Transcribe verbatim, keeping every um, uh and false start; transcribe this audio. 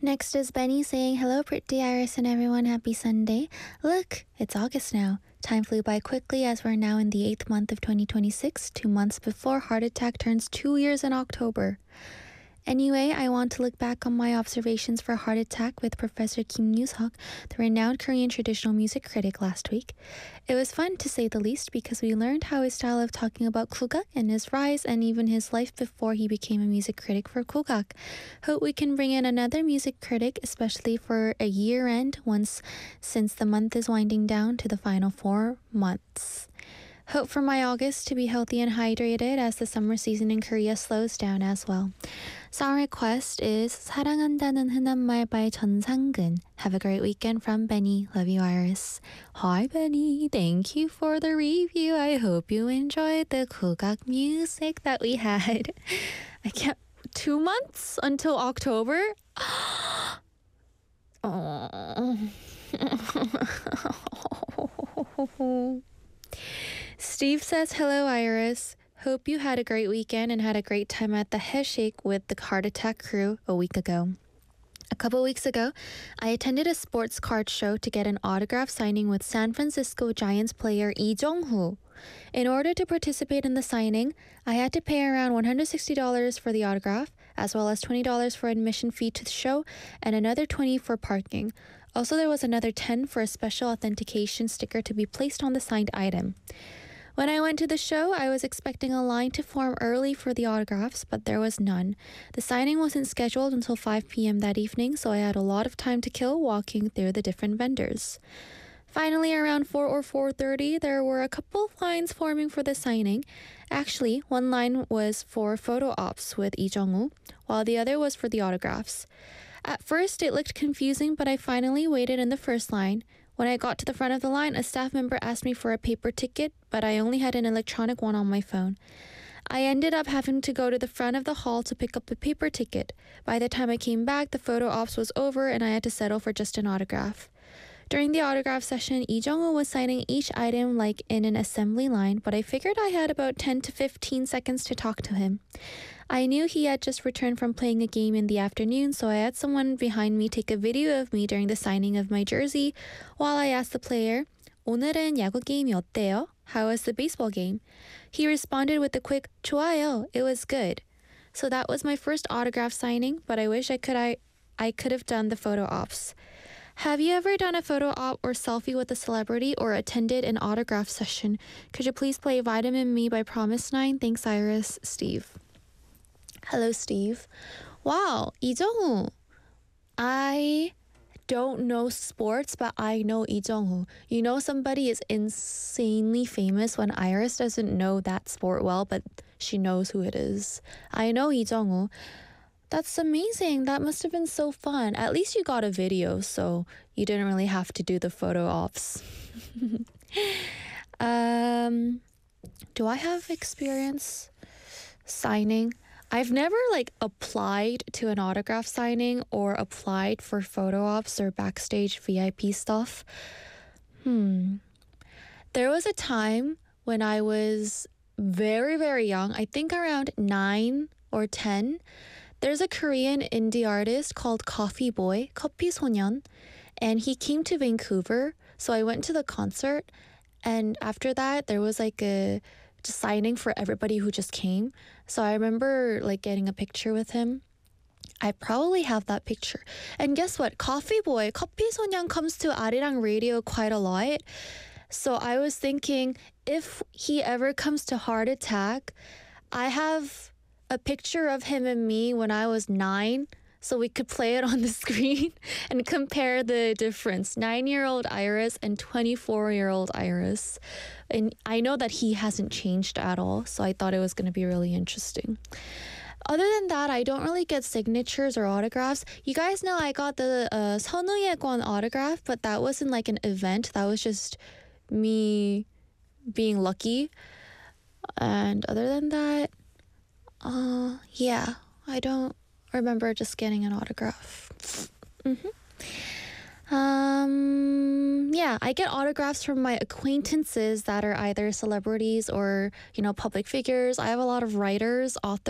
Next is Benny saying, hello, pretty Iris and everyone. Happy Sunday. Look, it's August now. Time flew by quickly as we're now in the eighth month of twenty twenty-six, two months before Heart Attack turns two years in October. Anyway, I want to look back on my observations for Heart Attack with Professor Kim Yoo-seok, the renowned Korean traditional music critic, last week. It was fun, to say the least, because we learned how his style of talking about Kugak and his rise and even his life before he became a music critic for Kugak. Hope we can bring in another music critic, especially for a year-end, once since the month is winding down to the final four months. Hope for my August to be healthy and hydrated as the summer season in Korea slows down as well. Song request is 사랑한다는 흔한 말 by 전상근. Have a great weekend from Benny. Love you, Iris. Hi, Benny. Thank you for the review. I hope you enjoyed the Kugak music that we had. I can't... Two months until October? Oh. Steve says, hello, Iris. Hope you had a great weekend and had a great time at the Heshik with the Heart Attack crew a week ago. A couple weeks ago, I attended a sports card show to get an autograph signing with San Francisco Giants player Lee Jong-hoo. In order to participate in the signing, I had to pay around one hundred sixty dollars for the autograph, as well as twenty dollars for admission fee to the show and another twenty dollars for parking. Also, there was another ten dollars for a special authentication sticker to be placed on the signed item. When I went to the show, I was expecting a line to form early for the autographs, but there was none. The signing wasn't scheduled until five p.m. that evening, so I had a lot of time to kill walking through the different vendors. Finally, around four or four thirty, there were a couple of lines forming for the signing. Actually, one line was for photo ops with Lee Jong-woo, while the other was for the autographs. At first, it looked confusing, but I finally waited in the first line. When I got to the front of the line, a staff member asked me for a paper ticket, but I only had an electronic one on my phone. I ended up having to go to the front of the hall to pick up the paper ticket. By the time I came back, the photo ops was over and I had to settle for just an autograph. During the autograph session, Lee Jong-woo was signing each item like in an assembly line, but I figured I had about ten to fifteen seconds to talk to him. I knew he had just returned from playing a game in the afternoon, so I had someone behind me take a video of me during the signing of my jersey while I asked the player, 오늘은 야구 게임이 어때요? How was the baseball game? He responded with a quick, 좋아요, it was good. So that was my first autograph signing, but I wish I could I, I could have done the photo ops. Have you ever done a photo op or selfie with a celebrity or attended an autograph session? Could you please play Vitamin Me by Promise Nine? Thanks, Iris. Steve. Hello, Steve. Wow, Lee Jong-woo. I don't know sports, but I know Lee Jong-woo. You know, somebody is insanely famous when Iris doesn't know that sport well, but she knows who it is. I know Lee Jong-woo. That's amazing. That must have been so fun. At least you got a video, so you didn't really have to do the photo ops. um, do I have experience signing? I've never like applied to an autograph signing or applied for photo ops or backstage V I P stuff. Hmm. There was a time when I was very, very young, I think around nine or ten. There's a Korean indie artist called Coffee Boy, 커피 소년, and he came to Vancouver. So I went to the concert, and after that, there was like a just signing for everybody who just came. So I remember like getting a picture with him. I probably have that picture. And guess what? Coffee Boy, 커피 소년 comes to Arirang Radio quite a lot. So I was thinking, if he ever comes to Heart Attack, I have a picture of him and me when I was nine, so we could play it on the screen and compare the difference. Nine-year-old Iris and twenty-four-year-old Iris. And I know that he hasn't changed at all, so I thought it was going to be really interesting. Other than that, I don't really get signatures or autographs. You guys know I got the uh, 선우의 권 autograph, but that wasn't like an event. That was just me being lucky. And other than that, uh, yeah, I don't remember just getting an autograph. Mm-hmm. Um, yeah, I get autographs from my acquaintances that are either celebrities or, you know, public figures. I have a lot of writers, authors,